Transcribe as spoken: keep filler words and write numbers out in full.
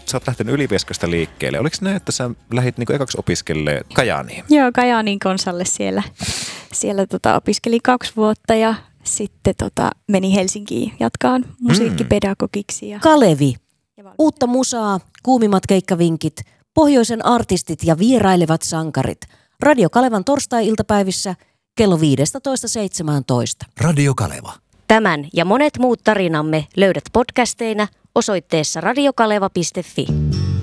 sä oot lähtenyt Ylivieskasta liikkeelle. Oliko näin, että sä lähdit niin ekaksi opiskelemaan Kajaaniin? Joo, Kajaanin konsalle siellä, siellä tota, opiskelin kaksi vuotta ja sitten tota, meni Helsinkiin jatkaan musiikkipedagogiksi. Ja Kalevi. Uutta musaa, kuumimmat keikkavinkit, pohjoisen artistit ja vierailevat sankarit. Radio Kalevan torstai-iltapäivissä kello viisitoista seitsemäntoista. Radio Kaleva. Tämän ja monet muut tarinamme löydät podcasteina osoitteessa radiokaleva piste fi.